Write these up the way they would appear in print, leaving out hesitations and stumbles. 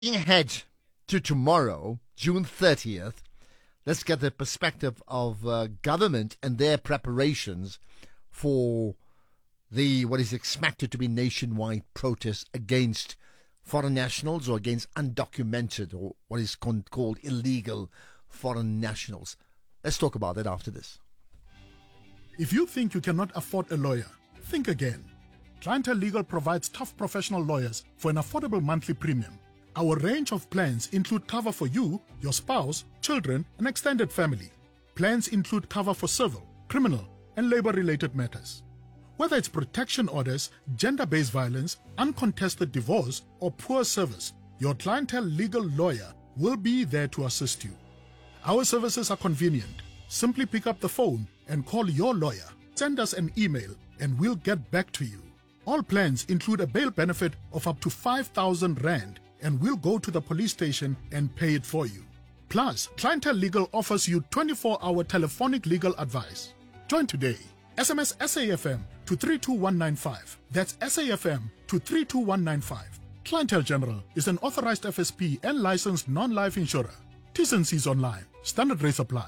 Ahead to tomorrow, June 30th, let's get the perspective of government and their preparations for what is expected to be nationwide protests against foreign nationals or against undocumented or what is called illegal foreign nationals. Let's talk about that after this. If you think you cannot afford a lawyer, think again. Clientele Legal provides tough professional lawyers for an affordable monthly premium. Our range of plans include cover for you, your spouse, children, and extended family. Plans include cover for civil, criminal, and labor-related matters. Whether it's protection orders, gender-based violence, uncontested divorce, or poor service, your Clientele Legal lawyer will be there to assist you. Our services are convenient. Simply pick up the phone and call your lawyer. Send us an email and we'll get back to you. All plans include a bail benefit of up to 5,000 Rand and we'll go to the police station and pay it for you. Plus, Clientele Legal offers you 24-hour telephonic legal advice. Join today. SMS SAFM to 32195. That's SAFM to 32195. Clientele General is an authorized FSP and licensed non-life insurer. T's and C's online. Standard rates apply.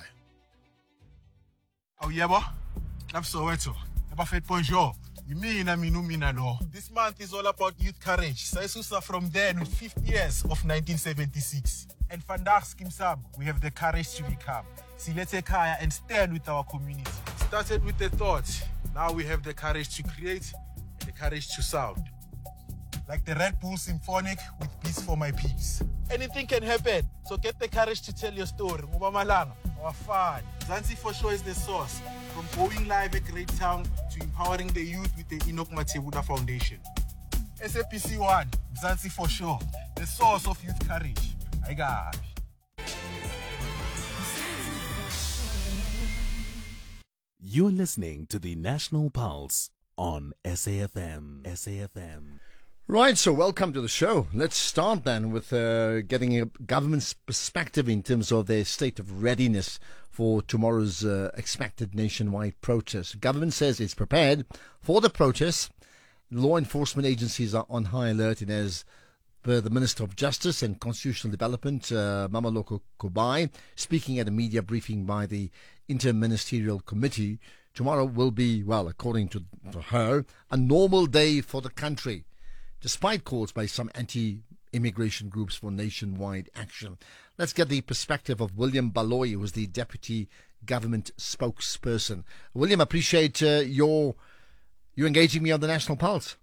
Oh, yeah, boy. I'm Soweto. Bonjour. This month is all about youth courage. Saisusa from then with 50 years of 1976. And Vandag Skimsam, we have the courage to become. Silete Kaya and stand with our community. Started with the thought. Now we have the courage to create and the courage to sound. Like the Red Bull Symphonic with Beats for My Peeps. Anything can happen, so get the courage to tell your story. Mubamalanga, our fun. Zanzi for sure is the source. From going live at Great Town to empowering the youth with the Enoch Matebuda Foundation. SAPC 1, Zanzi for sure, the source of youth courage. I got. You're listening to the National Pulse on SAFM. SAFM. Right, so welcome to the show. Let's start then with getting a government's perspective in terms of their state of readiness for tomorrow's expected nationwide protest. Government says it's prepared for the protests. Law enforcement agencies are on high alert, and as per the Minister of Justice and Constitutional Development, Mameloko Kubai, speaking at a media briefing by the Inter-Ministerial Committee, tomorrow will be, well, according to her, a normal day for the country, despite calls by some anti-immigration groups for nationwide action. Let's get the perspective of William Baloyi, who is the Deputy Government Spokesperson. William, appreciate you engaging me on the National Pulse.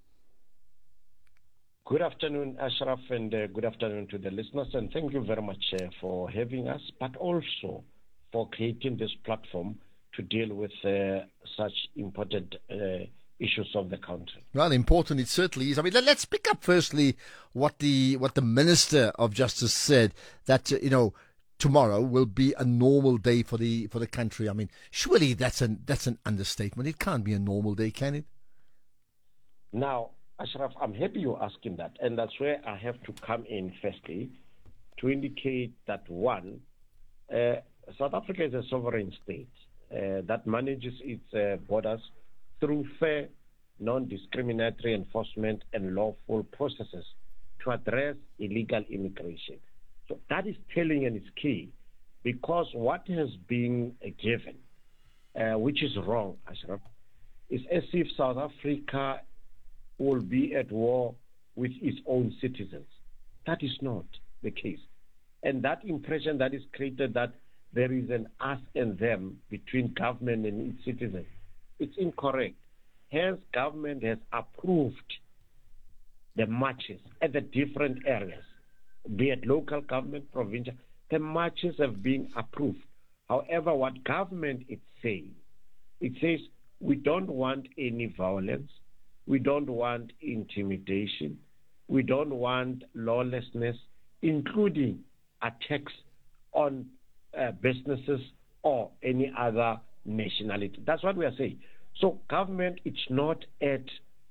Good afternoon, Ashraf, and good afternoon to the listeners, and thank you very much for having us, but also for creating this platform to deal with such important issues of the country. Well, important it certainly is. I mean, let's pick up firstly what the Minister of Justice said, that tomorrow will be a normal day for the country. I mean, surely that's an understatement. It can't be a normal day, can it? Now, Ashraf, I'm happy you're asking that, and that's where I have to come in firstly to indicate that one, South Africa is a sovereign state that manages its borders through fair, non-discriminatory enforcement and lawful processes to address illegal immigration. So that is telling, and it's key, because what has been given, which is wrong, Ashraf, is as if South Africa will be at war with its own citizens. That is not the case. And that impression that is created, that there is an us and them between government and its citizens, it's incorrect. Hence, government has approved the marches at the different areas, be it local government, provincial. The marches have been approved. However, what government is saying, it says we don't want any violence, we don't want intimidation, we don't want lawlessness, including attacks on businesses or any other nationality. That's what we are saying. So government, it's not at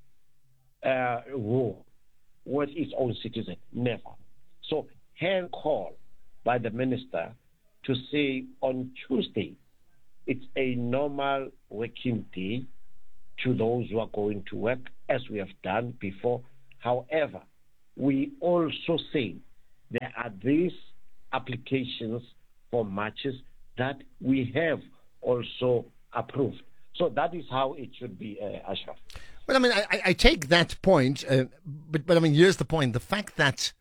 war with its own citizens, never. So hand call by the minister to say on Tuesday, it's a normal working day to those who are going to work, as we have done before. However, we also say there are these applications for marches that we have also approved. So that is how it should be, Ashraf. Well, I mean, I take that point, but I mean, here's the point: the fact that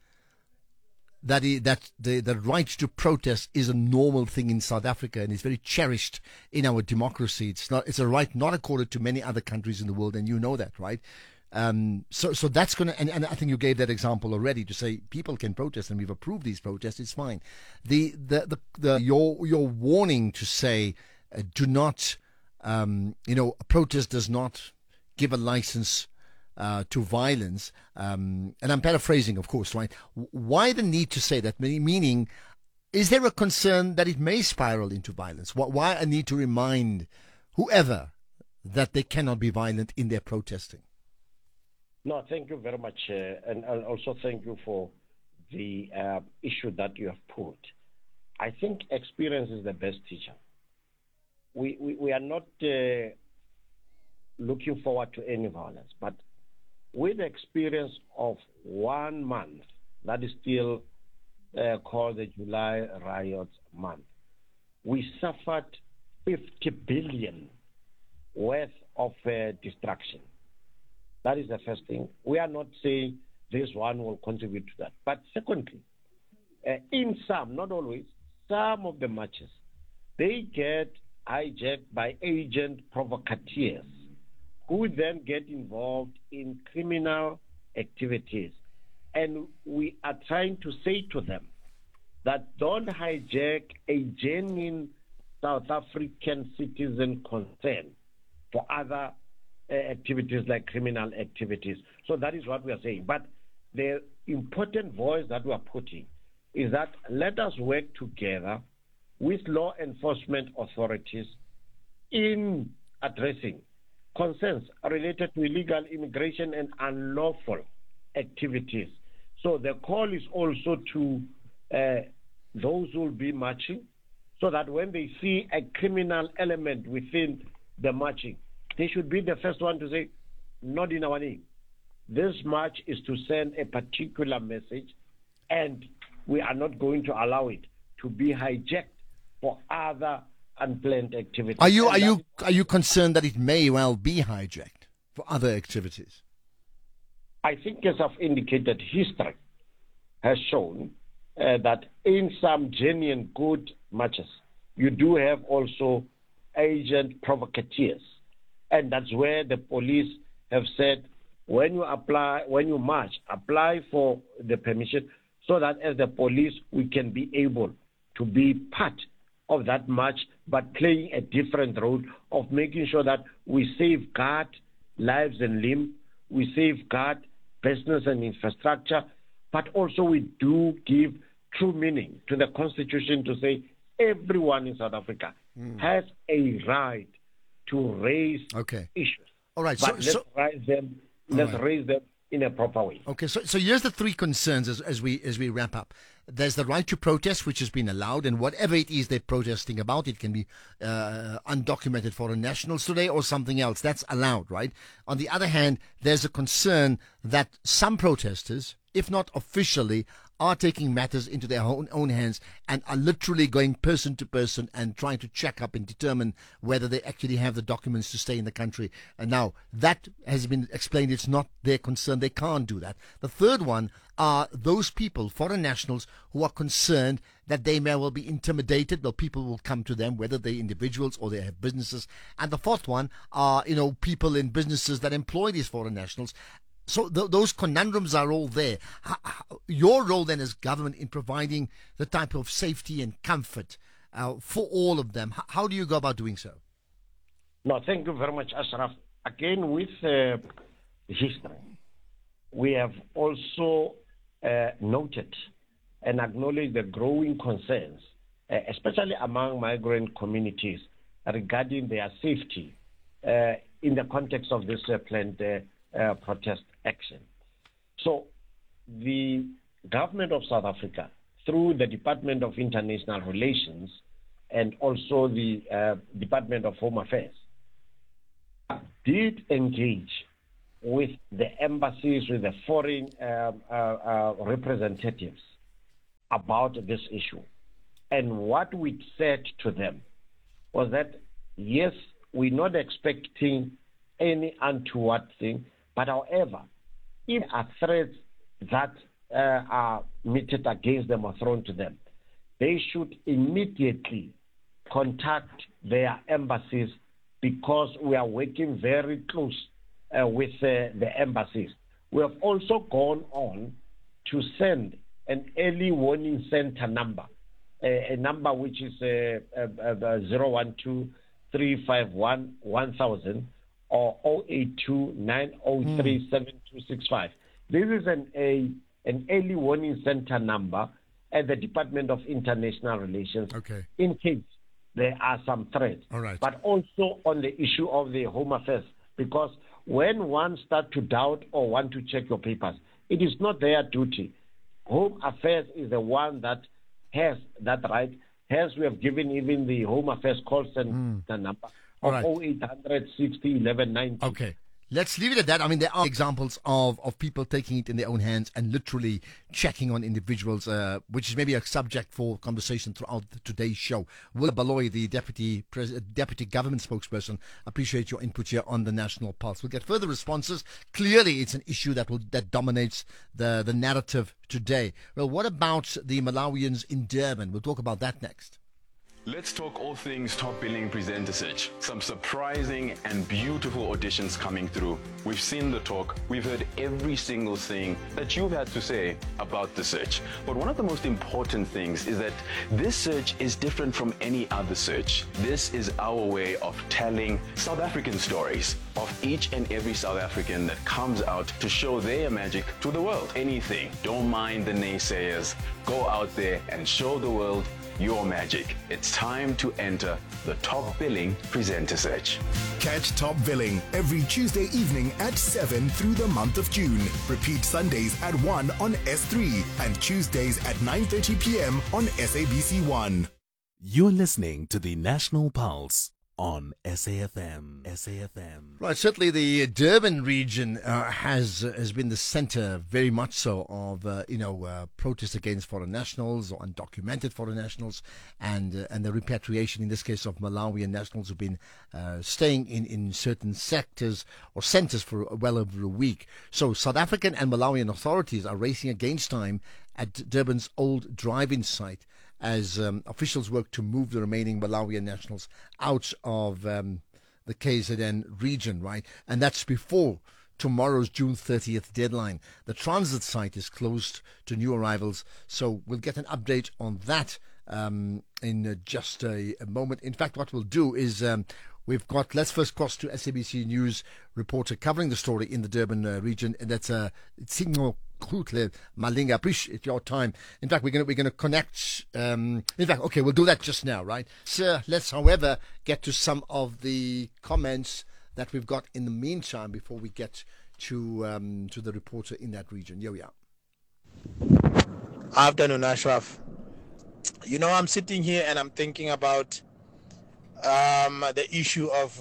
the right to protest is a normal thing in South Africa and is very cherished in our democracy. It's a right not accorded to many other countries in the world, and you know that, right? So that's going to, and I think you gave that example already to say people can protest and we've approved these protests. It's fine. Your warning to say do not, a protest does not give a license to violence, and I'm paraphrasing, of course, right? Why the need to say that? Meaning, is there a concern that it may spiral into violence? Why a need to remind whoever that they cannot be violent in their protesting? No, thank you very much, and also thank you for the issue that you have put. I think experience is the best teacher. We are not looking forward to any violence, but with the experience of 1 month, that is still called the July riots month, we suffered 50 billion worth of destruction. That is the first thing. We are not saying this one will contribute to that. But secondly, in some, not always, some of the marches, they get hijacked by agent provocateurs who then get involved in criminal activities. And we are trying to say to them that don't hijack a genuine South African citizen concern for other activities like criminal activities. So that is what we are saying. But the important voice that we are putting is that let us work together with law enforcement authorities in addressing concerns related to illegal immigration and unlawful activities. So the call is also to those who will be marching, so that when they see a criminal element within the marching, they should be the first one to say, not in our name. This march is to send a particular message, and we are not going to allow it to be hijacked for other unplanned activities. Are you concerned that it may well be hijacked for other activities? I think, as I've indicated, history has shown that in some genuine good marches, you do have also agent provocateurs. And that's where the police have said, when you march, apply for the permission, so that as the police, we can be able to be part of that march, but playing a different role of making sure that we safeguard lives and limb, we safeguard business and infrastructure, but also we do give true meaning to the Constitution to say everyone in South Africa has a right to raise issues. All right. But let's raise them in a proper way. Okay, so here's the three concerns as we wrap up. There's the right to protest, which has been allowed, and whatever it is they're protesting about, it can be undocumented foreign nationals today or something else. That's allowed, right? On the other hand, there's a concern that some protesters, if not officially, are taking matters into their own hands and are literally going person to person and trying to check up and determine whether they actually have the documents to stay in the country. And now that has been explained. It's not their concern. They can't do that. The third one are those people, foreign nationals, who are concerned that they may well be intimidated, or people will come to them, whether they're individuals or they have businesses. And the fourth one are, people in businesses that employ these foreign nationals. So those conundrums are all there. Your role then as government in providing the type of safety and comfort for all of them, how do you go about doing so? No, thank you very much, Ashraf. Again, with history, we have also noted and acknowledged the growing concerns, especially among migrant communities, regarding their safety in the context of this planned protest action. So the government of South Africa, through the Department of International Relations and also the Department of Home Affairs, did engage with the embassies, with the foreign representatives about this issue. And what we said to them was that, yes, we're not expecting any untoward thing, but however, if there are threats that are meted against them or thrown to them, they should immediately contact their embassies, because we are working very close with the embassies. We have also gone on to send an early warning center number, a number which is 012-351-1000 or 082-903-7265. This is an early warning center number at the Department of International Relations, in case there are some threats. All right. But also on the issue of the Home Affairs, because when one starts to doubt or want to check your papers, it is not their duty. Home Affairs is the one that has that right. Hence, we have given even the Home Affairs call center number of 0800 60 11 90. Okay. Let's leave it at that. I mean, there are examples of people taking it in their own hands and literally checking on individuals, which is maybe a subject for conversation throughout today's show. Will Baloyi, the deputy government spokesperson, appreciate your input here on the National Pulse. We'll get further responses. Clearly, it's an issue that dominates the narrative today. Well, what about the Malawians in Durban? We'll talk about that next. Let's talk all things top billing presenter search. Some surprising and beautiful auditions coming through. We've seen the talk. We've heard every single thing that you've had to say about the search. But one of the most important things is that this search is different from any other search. This is our way of telling South African stories of each and every South African that comes out to show their magic to the world. Anything. Don't mind the naysayers. Go out there and show the world your magic. It's time to enter the Top Billing Presenter Search. Catch Top Billing every Tuesday evening at 7 through the month of June. Repeat Sundays at 1 on S3 and Tuesdays at 9:30 p.m. on SABC1. You're listening to the National Pulse on SAFM. SAFM. Right, certainly the Durban region has been the center, very much so, of protests against foreign nationals or undocumented foreign nationals, and the repatriation, in this case, of Malawian nationals who've been staying in certain sectors or centers for well over a week. So South African and Malawian authorities are racing against time at Durban's old drive-in site, as officials work to move the remaining Malawian nationals out of the KZN region, right? And that's before tomorrow's June 30th deadline. The transit site is closed to new arrivals, so we'll get an update on that in just a moment. In fact, what we'll do is let's first cross to SABC News reporter covering the story in the Durban region, and that's Tsingo Khutle Malinga. Appreciate your time. In fact, we're going to connect. We'll do that just now, right? Sir, let's, however, get to some of the comments that we've got in the meantime before we get to the reporter in that region. Here we are. Afternoon, Ashraf. You know, I'm sitting here and I'm thinking about the issue of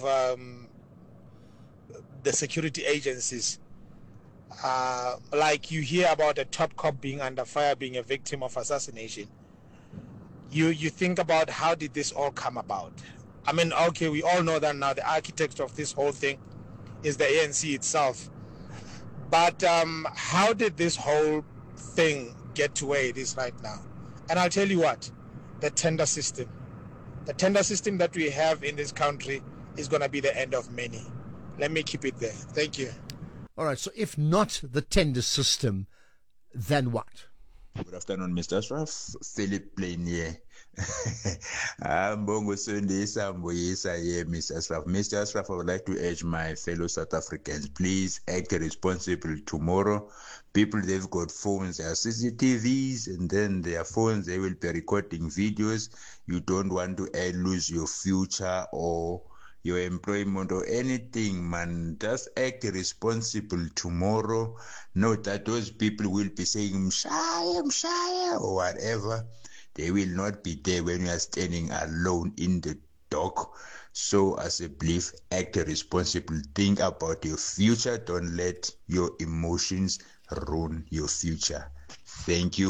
the security agencies. Like you hear about a top cop being under fire, being a victim of assassination. You think about how did this all come about? I mean, okay, we all know that now the architect of this whole thing is the ANC itself. But how did this whole thing get to where it is right now? And I'll tell you what, the tender system. The tender system that we have in this country is going to be the end of many. Let me keep it there. Thank you. All right, so if not the tender system, then what? Good afternoon, Mr. Ashraf. Philip Plain here. Mbongo Sunday, Samboyisa here, Mr. Ashraf. Mr. Ashraf, I would like to urge my fellow South Africans, please act responsible tomorrow. People, they've got phones, they have CCTVs, and then their phones, they will be recording videos. You don't want to lose your future or your employment or anything, man. Just act responsible tomorrow. Note that those people will be saying, Mshaya, or whatever. They will not be there when you are standing alone in the dock. So as a belief, act responsible. Think about your future. Don't let your emotions ruin your future. Thank you.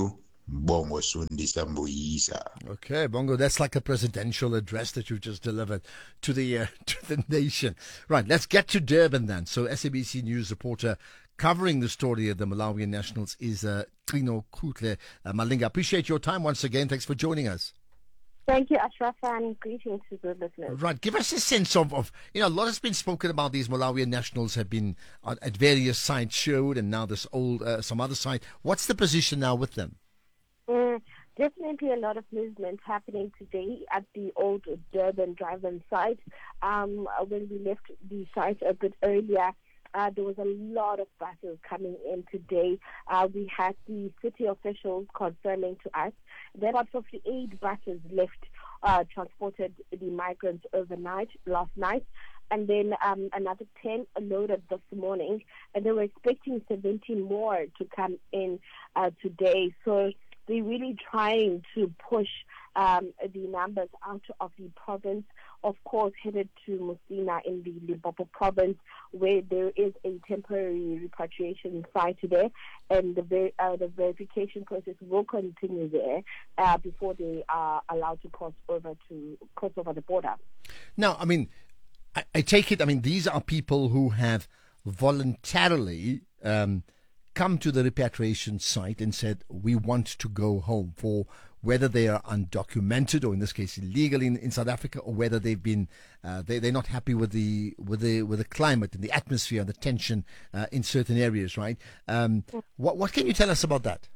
Bongo Sundisa Mbuyisa. Okay, Bongo, that's like a presidential address that you've just delivered to the to the nation. Right, let's get to Durban then. So SABC News reporter covering the story of the Malawian nationals is Trino Kutle Malinga. Appreciate your time once again. Thanks for joining us. Thank you, Ashraf, and greetings to the listeners. Right, give us a sense of a lot has been spoken about. These Malawian nationals have been at various sites showed, and now this some other site. What's the position now with them? Definitely a lot of movement happening today at the old Durban drive-in site. When we left the site a bit earlier, there was a lot of buses coming in today. We had the city officials confirming to us that about 58 buses left, transported the migrants overnight, last night, and then another 10 loaded this morning, and they were expecting 17 more to come in today. So they're really trying to push the numbers out of the province, of course, headed to Musina in the Limpopo province, where there is a temporary repatriation site there, and the verification process will continue there before they are allowed to cross over the border. Now, I mean, I take it, I mean, these are people who have voluntarily come to the repatriation site and said, we want to go home, for whether they are undocumented or in this case illegal in South Africa, or whether they've been they're not happy with the climate and the atmosphere and the tension in certain areas, right? What can you tell us about that?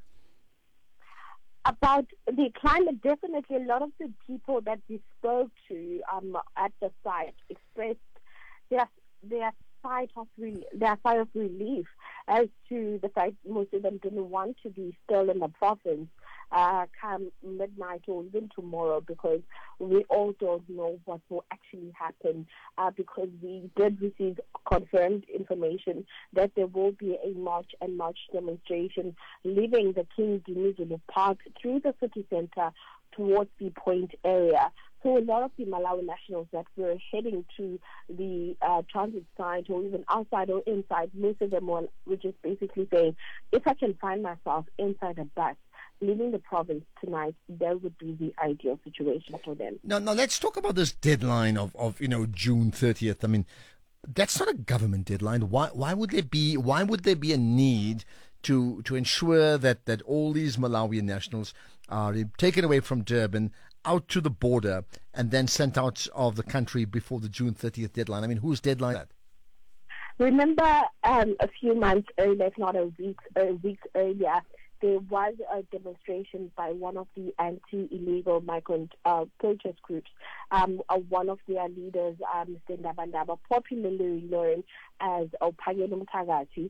About the climate, definitely a lot of the people that we spoke to at the site expressed their sigh of relief as to the fact most of them didn't want to be still in the province come midnight or even tomorrow, because we all don't know what will actually happen, because we did receive confirmed information that there will be a march demonstration leaving the King Dinizulu Park through the city center towards the Point area. So a lot of the Malawi nationals that were heading to the transit site, or even outside or inside, most of them were just basically saying, if I can find myself inside a bus leaving the province tonight, that would be the ideal situation for them. Now let's talk about this deadline of June 30th. I mean, that's not a government deadline. Why would there be a need to ensure that all these Malawian nationals are taken away from Durban, out to the border, and then sent out of the country before the June 30th deadline? I mean, whose deadline is that? Remember, a few months earlier, if not a week earlier, there was a demonstration by one of the anti-illegal migrant protest groups. One of their leaders, Mr. Ndabandaba, popularly known as Opagelo Mtagati,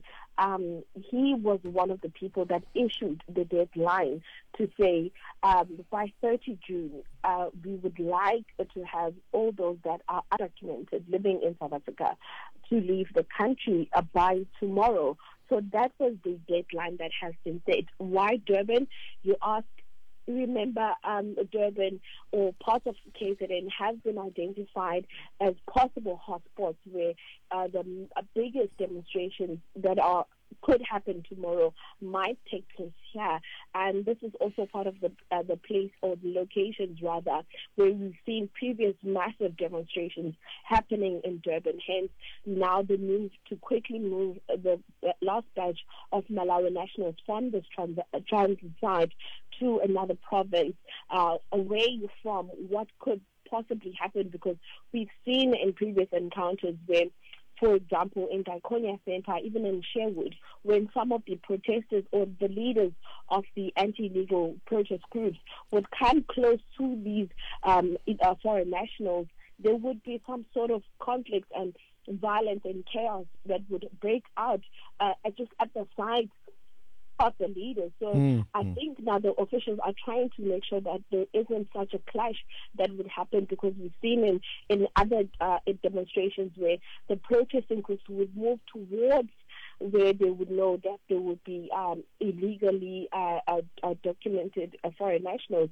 he was one of the people that issued the deadline to say by 30 June, we would like to have all those that are undocumented living in South Africa to leave the country by tomorrow. So that was the deadline that has been set. Why Durban? You ask. Remember, Durban or parts of KZN have been identified as possible hotspots where the biggest demonstrations that could happen tomorrow might take place here. And this is also part of the place, or the locations rather, where we've seen previous massive demonstrations happening in Durban. Hence, now the move to quickly move the last batch of Malawi nationals from this transit site to another province, away from what could possibly happen, because we've seen in previous encounters where, for example, in Daikonia Center, even in Sherwood, when some of the protesters or the leaders of the anti-legal protest groups would come close to these foreign nationals, there would be some sort of conflict and violence and chaos that would break out just at the side of the leaders. So I think now the officials are trying to make sure that there isn't such a clash that would happen, because we've seen in other demonstrations where the protesting groups would move towards where they would know that there would be illegally documented foreign nationals.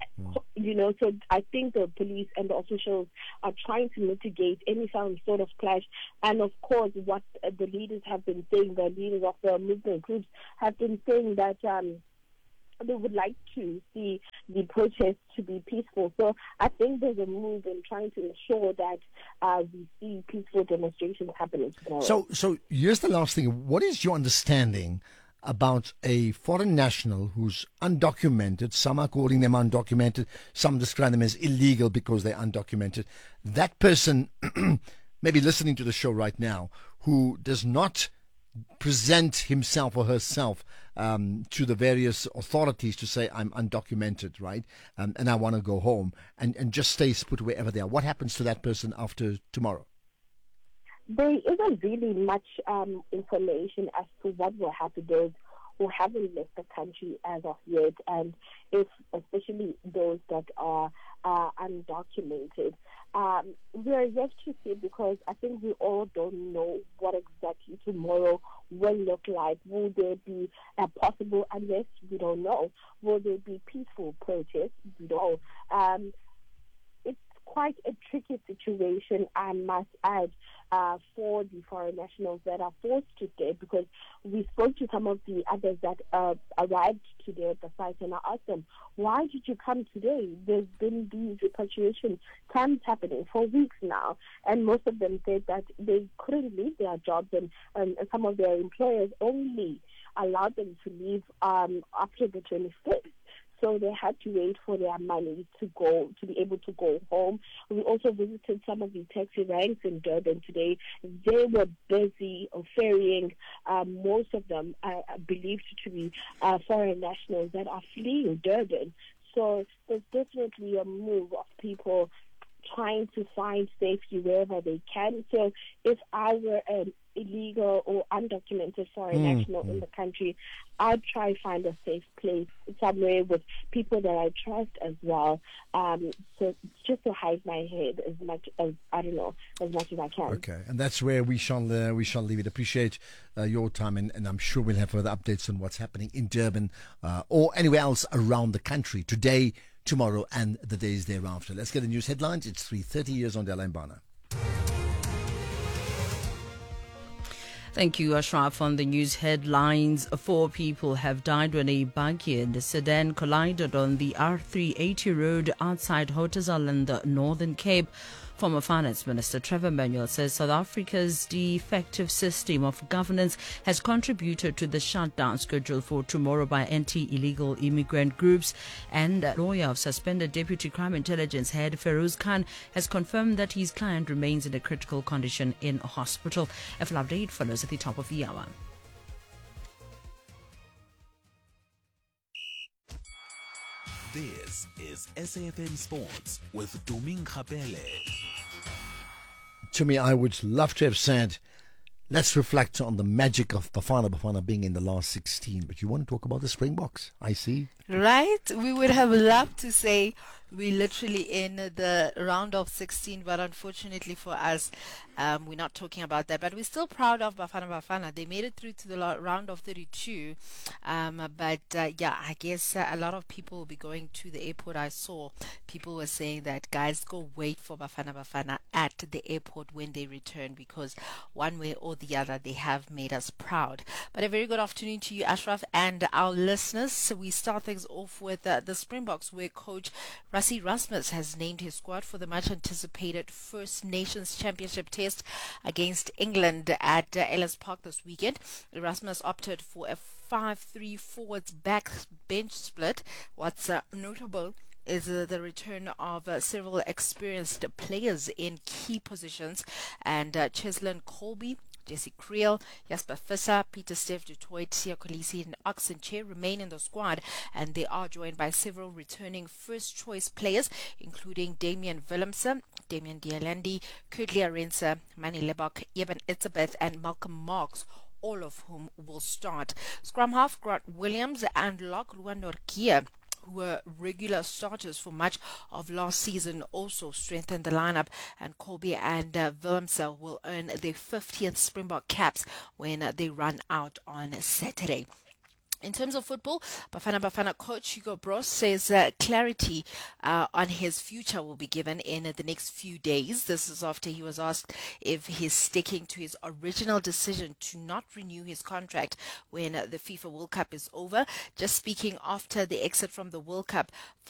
So I think the police and the officials are trying to mitigate any sort of clash. And of course, what the leaders have been saying, the leaders of the movement groups have been saying that they would like to see the protest to be peaceful. So I think there's a move in trying to ensure that we see peaceful demonstrations happening tomorrow. So here's the last thing. What is your understanding about a foreign national who's undocumented? Some are calling them undocumented. Some describe them as illegal because they're undocumented. That person maybe listening to the show right now who does not present himself or herself to the various authorities to say, I'm undocumented, right? And I want to go home and just stays put wherever they are. What happens to that person after tomorrow? There isn't really much information as to what will happen to those who haven't left the country as of yet, and if especially those that are undocumented. We are yet to see, because I think we all don't know what exactly tomorrow will look like. Will there be a possible unrest? We don't know. Will there be peaceful protests? We don't. It's quite a tricky situation, I must add, for the foreign nationals that are forced to stay, because we spoke to some of the others that arrived today at the site, and I asked them, why did you come today? There's been these repatriation camps happening for weeks now, and most of them said that they couldn't leave their jobs, and some of their employers only allowed them to leave after the 25th. So they had to wait for their money to be able to go home. We also visited some of the taxi ranks in Durban today. They were busy ferrying most of them believed to be foreign nationals that are fleeing Durban. So there's definitely a move of people trying to find safety wherever they can. So if I were an illegal or undocumented foreign national in the country, I'd try to find a safe place somewhere with people that I trust as well. So just to hide my head as much as I can. Okay, and that's where we shall leave it. Appreciate your time, and I'm sure we'll have further updates on what's happening in Durban or anywhere else around the country today, tomorrow, and the days thereafter. Let's get the news headlines. It's 3:30 years on Della Mbana. Thank you, Ashraf. On the news headlines, 4 people have died when a buggy and a sedan collided on the R380 road outside Hotazel in the Northern Cape. Former Finance Minister Trevor Manuel says South Africa's defective system of governance has contributed to the shutdown scheduled for tomorrow by anti-illegal immigrant groups. And a lawyer of suspended Deputy Crime Intelligence head Feroz Khan has confirmed that his client remains in a critical condition in a hospital. A full update follows at the top of the hour. This is SAFM Sports with Doming Kapele. To me, I would love to have said, let's reflect on the magic of Bafana being in the last 16. But you want to talk about the Springboks, I see. Right? We would have loved to say we're literally in the round of 16, but unfortunately for us, we're not talking about that. But we're still proud of Bafana. They made it through to the round of 32. I guess a lot of people will be going to the airport. I saw people were saying that, guys, go wait for Bafana at the airport when they return, because one way or the other, they have made us proud. But a very good afternoon to you, Ashraf, and our listeners. So we start things off with the Springboks, where coach Rassie Erasmus has named his squad for the much-anticipated First Nations Championship test against England at Ellis Park this weekend. Erasmus opted for a 5-3 forwards back bench split. What's notable is the return of several experienced players in key positions, and Cheslin Colby, Jesse Creel, Jasper Visser, Peter Steph du Toit, Sia Kolisi and Oxen Che remain in the squad, and they are joined by several returning first-choice players, including Damian Willemse, Damian Dialandi, Kurtli Arendse, Manny Lebok, Eben Itzebeth and Malcolm Marks, all of whom will start. Scrum half Grant Williams and Lock Luan Norkia, who were regular starters for much of last season, also strengthened the lineup, and Colby and Willemse will earn their 50th Springbok caps when they run out on Saturday. In terms of football, Bafana coach Hugo Broos says clarity on his future will be given in the next few days. This is after he was asked if he's sticking to his original decision to not renew his contract when the FIFA World Cup is over. Just speaking after the exit from the World Cup,